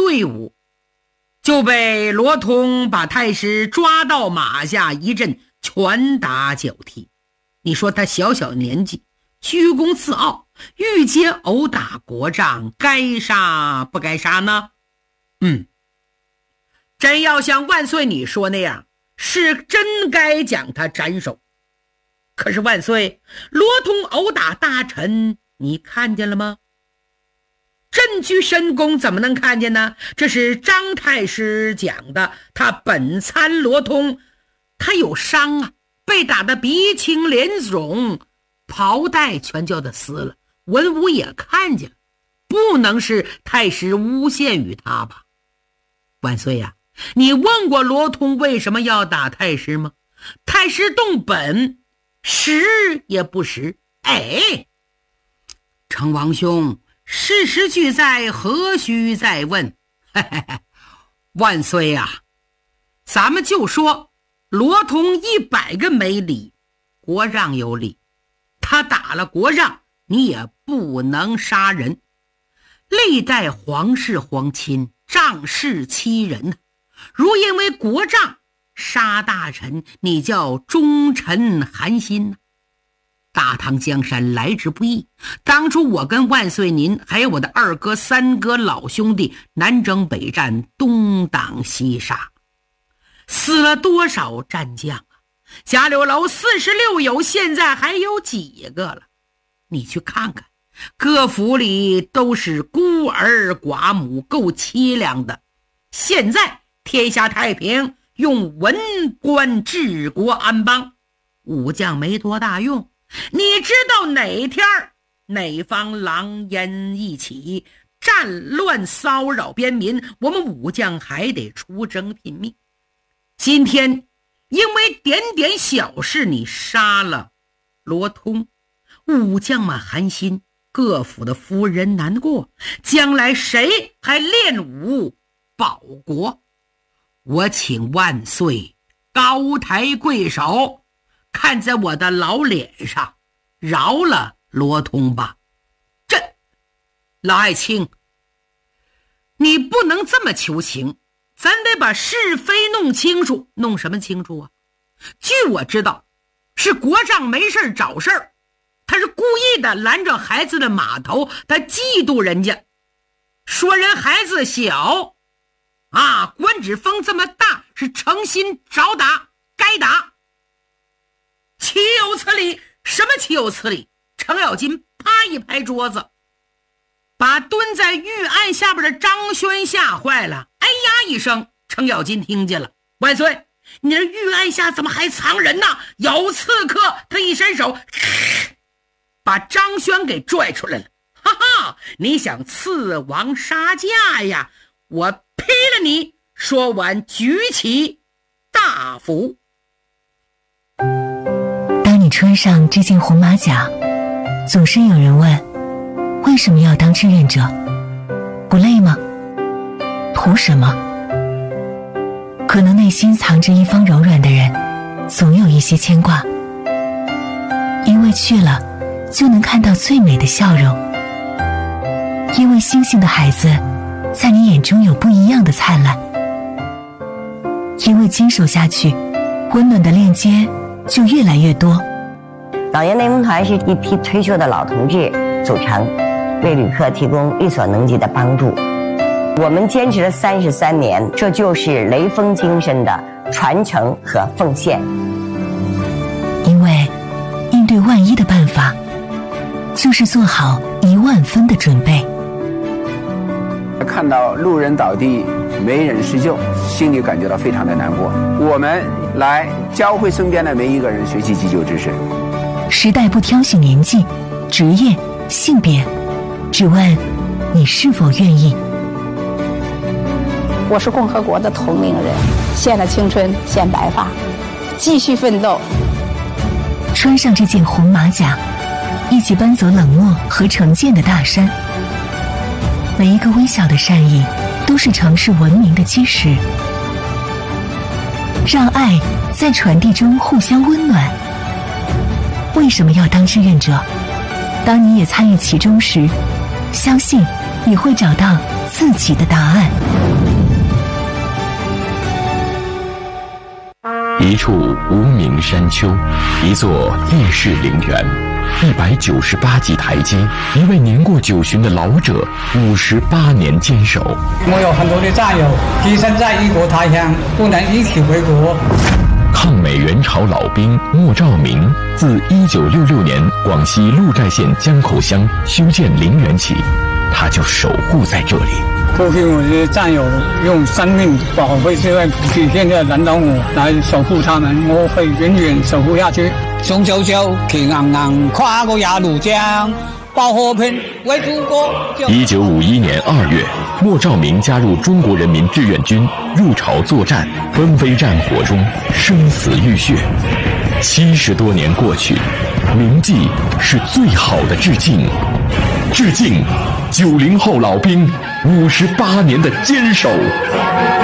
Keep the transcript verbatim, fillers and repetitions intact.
队伍，就被罗通把太师抓到马下，一阵拳打脚踢。你说他小小年纪，居功自傲，欲接殴打国丈，该杀不该杀呢？嗯，真要像万岁你说那样，是真该将他斩首。可是万岁，罗通殴打大臣，你看见了吗？朕居深宫怎么能看见呢？这是张太师讲的，他本参罗通，他有伤啊，被打得鼻青脸肿，袍带全叫他撕了，文武也看见了，不能是太师诬陷于他吧？万岁呀、啊，你问过罗通为什么要打太师吗？太师动本，实也不实。哎，成王兄，事实俱在，何须再问？嘿嘿嘿，万岁呀、啊，咱们就说罗通一百个没理，国丈有理，他打了国丈，你也不能杀人。历代皇室皇亲，仗势欺人，如因为国丈杀大臣，你叫忠臣寒心。大唐江山来之不易，当初我跟万岁您还有我的二哥三哥老兄弟南征北战，东挡西杀，死了多少战将啊！贾柳楼四十六友，现在还有几个了？你去看看，各府里都是孤儿寡母，够凄凉的。现在天下太平，用文官治国安邦，武将没多大用。你知道哪天哪方狼烟一起，战乱骚扰边民，我们武将还得出征拼命。今天因为点点小事，你杀了罗通，武将们寒心，各府的夫人难过，将来谁还练武保国？我请万岁高抬贵手，看在我的老脸上，饶了罗通吧。这老爱卿，你不能这么求情，咱得把是非弄清楚。弄什么清楚啊？据我知道，是国丈没事找事儿，他是故意的拦着孩子的码头，他嫉妒人家，说人孩子小啊，官职封这么大，是诚心找打，该打。岂有此理！什么岂有此理？程咬金啪一拍桌子，把蹲在御案下边的张轩吓坏了。哎呀一声，程咬金听见了。万岁，你这御案下怎么还藏人呢？有刺客！他一伸手，把张轩给拽出来了。哈哈，你想刺王杀驾呀？我劈了你！说完举起大斧。 当你穿上这件红马甲，总是有人问，为什么要当志愿者？不累吗？图什么？可能内心藏着一方柔软的人，总有一些牵挂，因为去了就能看到最美的笑容，因为星星的孩子在你眼中有不一样的灿烂，因为坚守下去，温暖的链接就越来越多。 老年内蒙团是一批退休的老同志组成，为旅客提供力所能及的帮助。我们坚持了三十三年，这就是雷锋精神的传承和奉献。 因为应对万一的办法，就是做好一万分的准备。 看到路人倒地没人施救，心里感觉到非常的难过。我们来教会身边的每一个人学习急救知识。 时代不挑选年纪、职业、性别，只问你是否愿意。 我是共和国的同龄人，献了青春，献白发，继续奋斗。 穿上这件红马甲，一起搬走冷漠和成见的大山。每一个微小的善意，都是城市文明的基石。让爱在传递中互相温暖。为什么要当志愿者？当你也参与其中时，相信你会找到自己的答案。 一处无名山丘，一座烈士陵园，一百九十八级台阶，一位年过九旬的老者，五十八年坚守。 我有很多的战友跻身在异国他乡，不能一起回国。 抗美援朝老兵莫兆明，自一九六六年广西鹿寨县江口乡修建陵园起，他就守护在这里。 过去我的战友用生命保卫这块土地，现在轮到我来守护他们，我会永远守护下去。雄赳赳，气昂昂，跨过鸭绿江，报和平，为祖国。 一九五一年二月，莫兆明加入中国人民志愿军，入朝作战，纷飞战火中生死浴血。七十多年过去，铭记是最好的致敬。致敬九零后老兵五十八年的坚守。